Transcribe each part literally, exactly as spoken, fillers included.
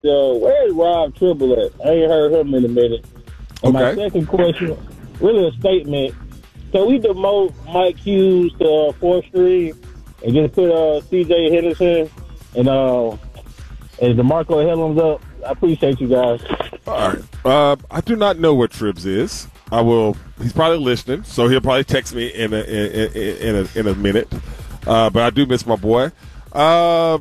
uh, where's Rob Tribble at? I ain't heard him in a minute. And Okay. my second question, really a statement. Can we demote Mike Hughes to uh, fourth string and just put uh, C J Henderson and uh, and DeMarco Hellams up? I appreciate you guys. All right. Uh, I do not know what Tribs is. I will. He's probably listening, so he'll probably text me in a in, in, in a in a minute. Uh, but I do miss my boy. Uh,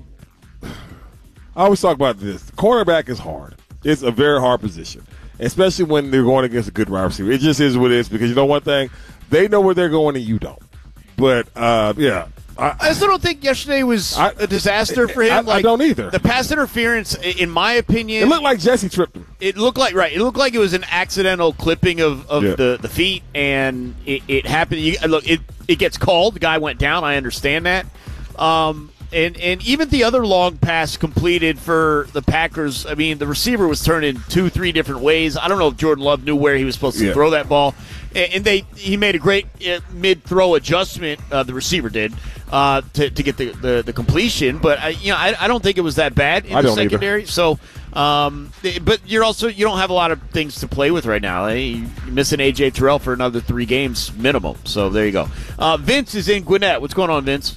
I always talk about this. Cornerback is hard. It's a very hard position, especially when they're going against a good wide receiver. It just is what it is because you know one thing, they know where they're going and you don't. But uh, yeah. I, I still don't think yesterday was I, a disaster for him. I, like, I don't either. The pass interference, in my opinion, It looked like Jesse tripped him. It looked like right. It looked like it was an accidental clipping of, of Yeah. the, the feet, and it, it happened. You, look, it it gets called. The guy went down. I understand that. Um, and and even the other long pass completed for the Packers. I mean, the receiver was turned in two, three different ways. I don't know if Jordan Love knew where he was supposed to Yeah. throw that ball, and, and they he made a great uh, mid throw adjustment. Uh, the receiver did. Uh, to, to get the, the, the completion, but I, you know I, I don't think it was that bad in I the don't either. secondary. So, um, but you're also you don't have a lot of things to play with right now. You're missing A J Terrell for another three games minimum. So there you go. Uh, Vince is in Gwinnett. What's going on, Vince?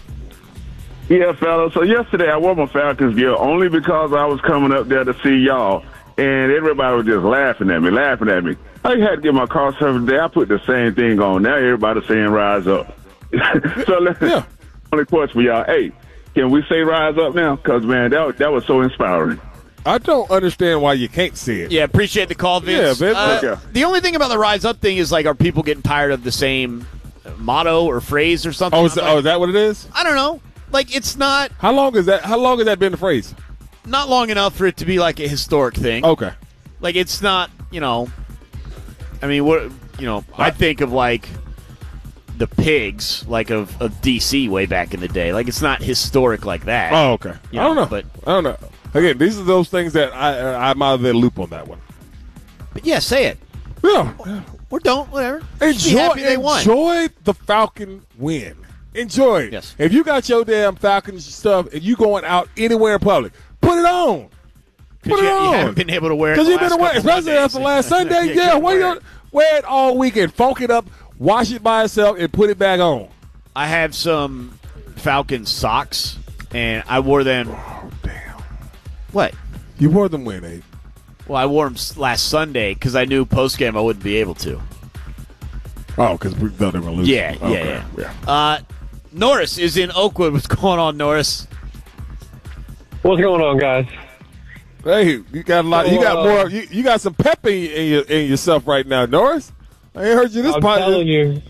Yeah, fellas. So yesterday I wore my Falcons gear only because I was coming up there to see y'all, and everybody was just laughing at me, laughing at me. I had to get my car service today. I put the same thing on. Now everybody's saying rise up. so let's Yeah. only question for y'all. Hey, can we say rise up now? Because, man, that, that was so inspiring. I don't understand why you can't see it. Yeah, appreciate the call, Vince. Yeah, Vince. Uh, Okay. The only thing about the rise up thing is like, are people getting tired of the same motto or phrase or something? Oh, is, I'm oh, like, is that what it is? I don't know. Like, it's not How long is that? How long has that been the phrase? not long enough for it to be like a historic thing. Okay. Like, it's not, you know. I mean, what you know? I think of like the pigs, like of, of D C way back in the day. Like, it's not historic like that. Oh, okay. You I don't know, know. but- I don't know. Again, these are those things that I I'm out of the loop on that one. But yeah, say it. Yeah. Or don't, whatever. Just be Enjoy, happy they won. enjoy the Falcon win. Enjoy it. Yes. If you got your damn Falcons stuff and you going out anywhere in public, put it on. Put Because it you, you on. haven't been able to wear it Because the you've been last away, couple especially Mondays. after last Sunday. You Yeah, can't wear, wear it. it. wear it all weekend. Funk it up, wash it by itself, and put it back on. I have some Falcon socks, and I wore them. Oh, damn. What? You wore them when, Abe? Well, I wore them last Sunday because I knew post game I wouldn't be able to. Oh, because we thought they were losing. Yeah, yeah, Okay, yeah. Uh, Norris is in Oakwood. What's going on, Norris? What's going on, guys? Hey, you got a lot. You got Uh, more. You, you got some pep in, in, your, in yourself right now, Norris. I ain't heard you this I'm part. telling you.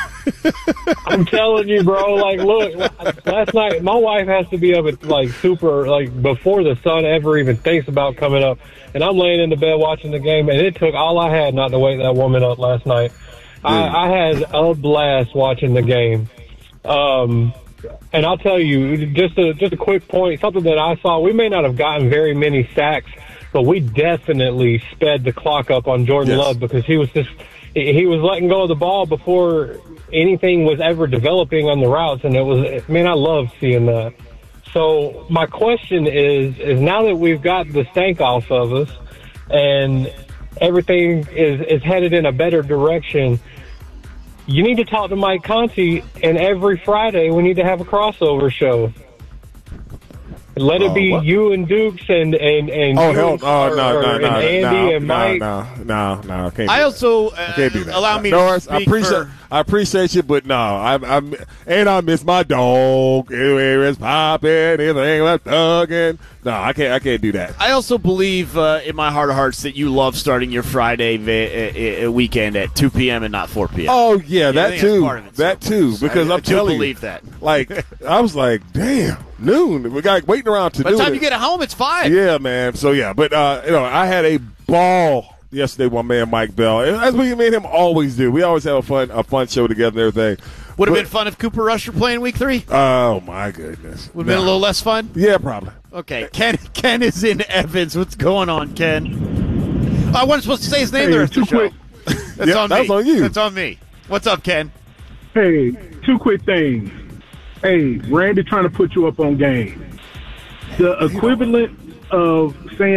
I'm telling you, bro. Like, look, last night my wife has to be up at like super, like before the sun ever even thinks about coming up, and I'm laying in the bed watching the game, and it took all I had not to wake that woman up last night. I, I had a blast watching the game. Um, and I'll tell you, just a just a quick point, something that I saw. We may not have gotten very many sacks, but we definitely sped the clock up on Jordan Yes. Love because he was just he was letting go of the ball before anything was ever developing on the routes, and it was man, I love seeing that. So my question is, is now that we've got the stank off of us and everything is is headed in a better direction, you need to talk to Mike Conti, and every Friday we need to have a crossover show. Let it Oh, be what? you and Dukes and and and Oh you hell! and- Oh or- no! or- No! and No! Andy No! and No! Mike. No! No! No! Can't. I do also that. uh, Can't do that. allow me Norris, to I speak appreciate. for- I appreciate you, but no, I'm. I'm and I miss my dog. Where is popping? Anything left thugging? No, I can't. I can't do that. I also believe uh, in my heart of hearts that you love starting your Friday va- uh, uh, weekend at two p.m. and not four p.m. Oh yeah, I that think that's too. part of it, That so- too. Because I, I'm I do telling believe you, that. like I was like, damn, noon. We got waiting around to By do the time it. you get home, it's five. Yeah, man. So yeah, but uh, you know, I had a ball yesterday with my man Mike Bell, and as we me and him always do. We always have a fun a fun show together and everything. Would have But- been fun if Cooper Rush were playing week three. Oh my goodness, Would have been a No. little less fun. Yeah, probably. Okay, Ken. Ken is in Evans. What's going on, Ken? I wasn't supposed to say his name Hey, the rest of the too show. quick. That's Yeah, on that me. was on you. That's on me. What's up, Ken? Hey, two quick things. Hey, Randy trying to put you up on game. The equivalent of saying